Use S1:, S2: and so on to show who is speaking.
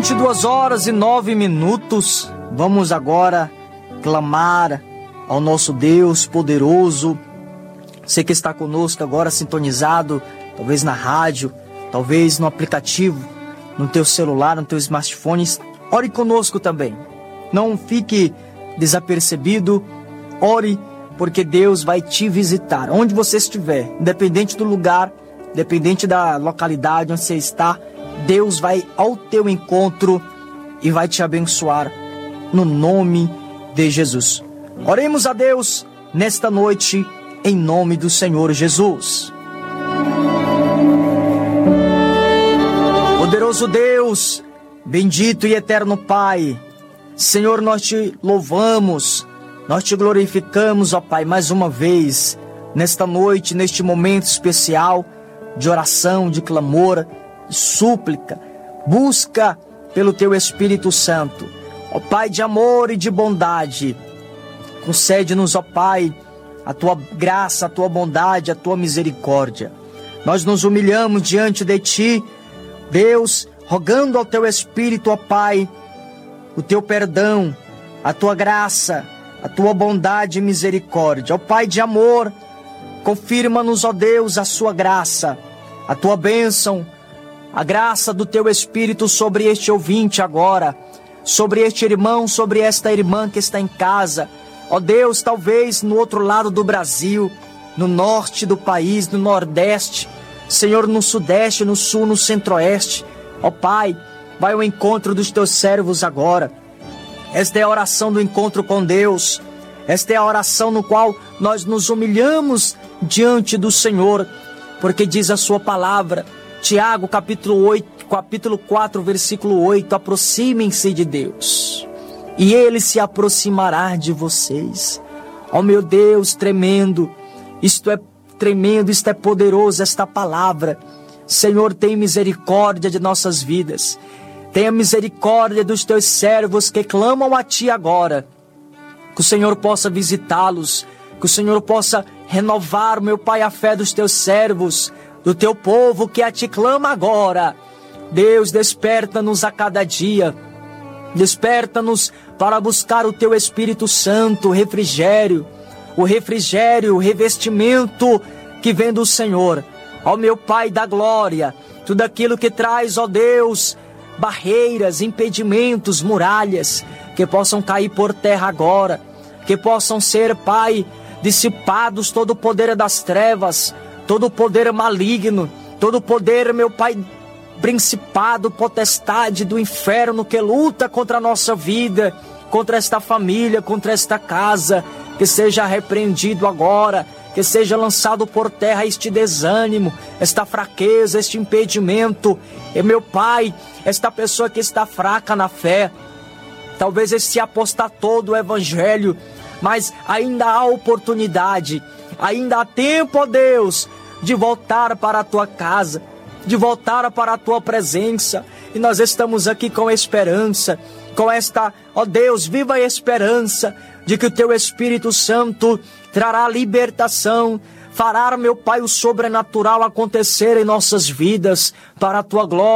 S1: 22h09. Vamos agora clamar ao nosso Deus poderoso. Você que está conosco agora sintonizado, talvez na rádio, talvez no aplicativo, no teu celular, no teu smartphone, ore conosco também. Não fique desapercebido, ore, porque Deus vai te visitar, onde você estiver, independente do lugar, independente da localidade onde você está, Deus vai ao teu encontro e vai te abençoar no nome de Jesus. Oremos a Deus nesta noite, em nome do Senhor Jesus. Poderoso Deus, bendito e eterno Pai, Senhor, nós te louvamos, nós te glorificamos, ó Pai, mais uma vez, nesta noite, neste momento especial de oração, de clamor, de súplica, busca pelo Teu Espírito Santo. Ó Pai de amor e de bondade, concede-nos, ó Pai, a Tua graça, a Tua bondade, a Tua misericórdia. Nós nos humilhamos diante de Ti, Deus, rogando ao Teu Espírito, ó Pai, o Teu perdão, a Tua graça, a Tua bondade e misericórdia. Ó Pai de amor, confirma-nos, ó Deus, a Sua graça, a Tua bênção, a graça do Teu Espírito sobre este ouvinte agora, sobre este irmão, sobre esta irmã que está em casa. Ó Deus, talvez no outro lado do Brasil, no norte do país, no nordeste, Senhor, no sudeste, no sul, no centro-oeste. Ó Pai, vai ao encontro dos Teus servos agora. Esta é a oração do encontro com Deus. Esta é a oração no qual nós nos humilhamos diante do Senhor, porque diz a Sua palavra, Tiago capítulo 4, versículo 8, aproximem-se de Deus, e Ele se aproximará de vocês. Ó meu Deus, tremendo, isto é tremendo, isto é poderoso, esta palavra. Senhor, tem misericórdia de nossas vidas, tenha misericórdia dos Teus servos que clamam a Ti agora, que o Senhor possa visitá-los, que o Senhor possa renovar, meu Pai, a fé dos Teus servos, do Teu povo que a Ti clama agora. Deus, desperta-nos a cada dia, desperta-nos para buscar o Teu Espírito Santo, o refrigério, o revestimento que vem do Senhor. Ó meu Pai da glória, tudo aquilo que traz, ó Deus, barreiras, impedimentos, muralhas, que possam cair por terra agora, que possam ser, Pai, dissipados todo o poder das trevas, todo o poder maligno, todo o poder, meu Pai, principado, potestade do inferno que luta contra a nossa vida, contra esta família, contra esta casa, que seja repreendido agora, que seja lançado por terra este desânimo, esta fraqueza, este impedimento. E meu Pai, esta pessoa que está fraca na fé, talvez este apostatou do Evangelho, mas ainda há oportunidade, ainda há tempo, ó Deus, de voltar para a Tua casa, de voltar para a Tua presença. E nós estamos aqui com esperança, com esta, ó Deus, viva esperança de que o Teu Espírito Santo trará libertação, fará, meu Pai, o sobrenatural acontecer em nossas vidas, para a Tua glória.